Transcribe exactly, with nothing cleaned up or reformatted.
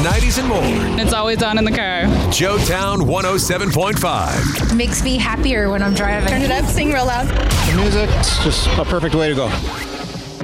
nineties, and more. It's always on in the car. Joetown one oh seven point five. Makes me happier when I'm driving. Turn it up, sing real loud. The music, it's just a perfect way to go.